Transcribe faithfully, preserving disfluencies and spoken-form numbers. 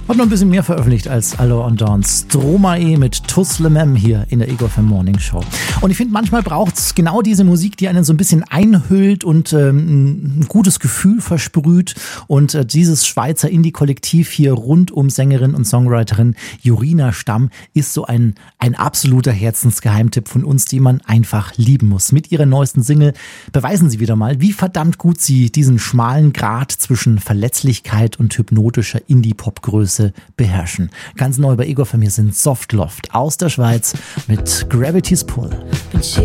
Hat noch ein bisschen mehr veröffentlicht als Alors und Dawn. Stromae mit Tous le Même hier in der Ego F M Morning Show. Und ich finde, manchmal braucht es genau diese Musik, die einen so ein bisschen einhüllt und ähm, ein gutes Gefühl versprüht. Und äh, dieses Schweizer Indie-Kollektiv hier rund um Sängerin und Songwriterin Jorina Stamm ist so ein, ein absoluter Herzensgeheimtipp von uns, die man einfach lieben muss. Mit ihrer neuesten Single beweisen sie wieder mal, wie verdammt gut sie diesen schmalen Grat zwischen Verletzlichkeit und hypnotischer Indie-Pop-Größe beherrschen. Ganz neu bei Ego von mir sind Soft Loft aus der Schweiz mit Gravity's Pull.